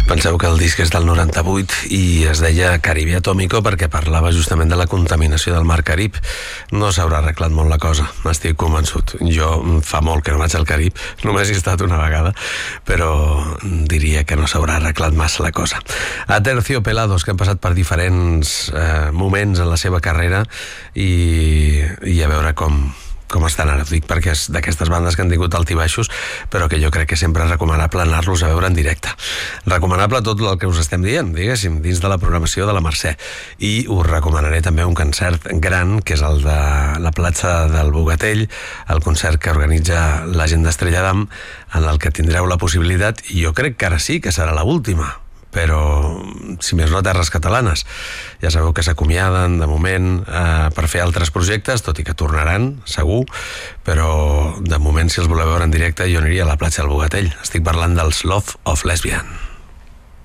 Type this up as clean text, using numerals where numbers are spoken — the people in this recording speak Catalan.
Penseu que el disc és del 98 i es deia Caribe Atómico perquè parlava justament de la contaminació del mar Carib. No s'haurà arreglat molt la cosa, n'estic convençut. Jo fa molt que no vaig al Carib, només he estat una vegada, però diria que no s'haurà arreglat massa la cosa. Aterciopelados, que han passat per diferents moments en la seva carrera i a veure com estan ara. Dic perquè és d'aquestes bandes que han tingut altibaixos, però que jo crec que sempre és recomanable anar-los a veure en directe. Recomanable tot el que us estem dient, diguéssim, dins de la programació de la Mercè. I us recomanaré també un concert gran, que és el de la platja del Bogatell, el concert que organitza la gent d'Estrella d'Am, en el que tindreu la possibilitat, i jo crec que ara sí que serà l'última, però si més no, terres catalanes. Ja sabeu que s'acomiaden de moment per fer altres projectes, tot i que tornaran, segur, però de moment, si els voleu veure en directe, jo aniria a la platja del Bogatell. Estic parlant dels Love of Lesbian.